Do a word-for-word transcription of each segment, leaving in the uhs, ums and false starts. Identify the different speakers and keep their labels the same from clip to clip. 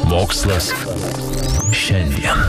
Speaker 1: Mokslas šiandien.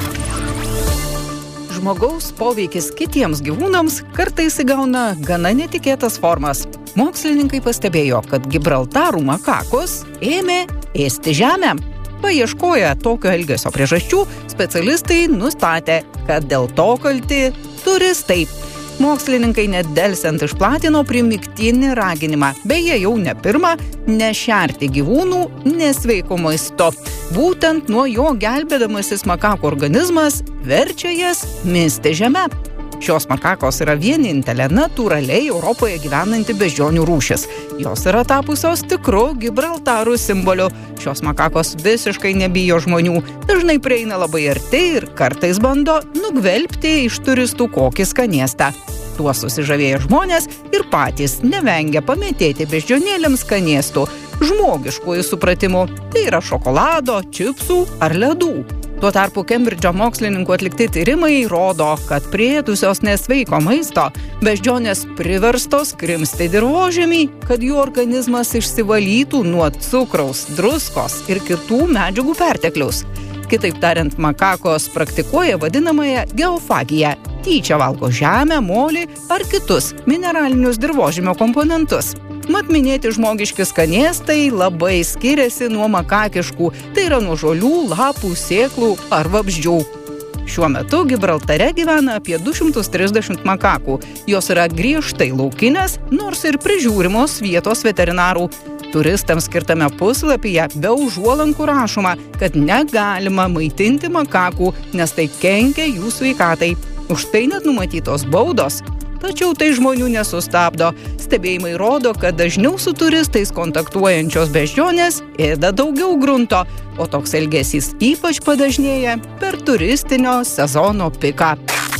Speaker 2: Žmogaus poveikis kitiems gyvūnams kartais įgauna gana netikėtas formas. Mokslininkai pastebėjo, kad Gibraltarų makakos ėmė ėsti žemę. Paieškoję tokio elgesio priežasčių, specialistai nustatė, kad dėl to kalti turistai. Mokslininkai nedelsiant išplatino primygtinį raginimą, beje jau ne pirmą, nešerti gyvūnų nesveiko maisto. Būtent nuo jo gelbėdamasis makakų organizmas verčia jas misti žeme. Šios makakos yra vienintelė natūraliai Europoje gyvenanti beždžionių rūšis. Jos yra tapusios tikru Gibraltarų simboliu. Šios makakos visiškai nebijo žmonių, dažnai prieina labai arti ir kartais bando nugvelbti iš turistų kokį skanėstą. Tuo susižavėję žmonės ir patys nevengia pamėtėti beždžionėlėms skanėstų, žmogiškųjų supratimų, tai yra šokolado, čipsų ar ledų. Tuo tarpu Kembridžo mokslininkų atlikti tyrimai rodo, kad priėdusios nesveiko maisto beždžionės priverstos krimsti dirvožemį, kad jų organizmas išsivalytų nuo cukraus, druskos ir kitų medžiagų pertekliaus. Kitaip tariant, makakos praktikuoja vadinamąją geofagiją. Tyčia valgo žemę, molį ar kitus mineralinius dirvožemio komponentus. Mat minėti žmogiški skanėstai labai skiriasi nuo makakiškų, tai yra nuo žolių, lapų, sėklų ar vabzdžių. Šiuo metu Gibraltare gyvena apie du šimtus trisdešimt makakų. Jos yra griežtai laukinės, nors ir prižiūrimos vietos veterinarų. Turistams skirtame puslapyje be užuolankų rašoma, kad negalima maitinti makakų, nes tai kenkia jų sveikatai. Už tai net numatytos baudos. Tačiau tai žmonių nesustabdo. Stebėjimai rodo, kad dažniau su turistais kontaktuojančios beždžionės ėda daugiau grunto, o toks elgesys ypač padažnėja per turistinio sezono piką.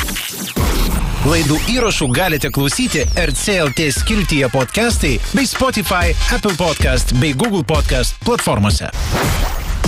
Speaker 1: Laidų įrašų galite klausyti R C L T skiltyje podcastai bei Spotify, Apple Podcast bei Google Podcast platformose.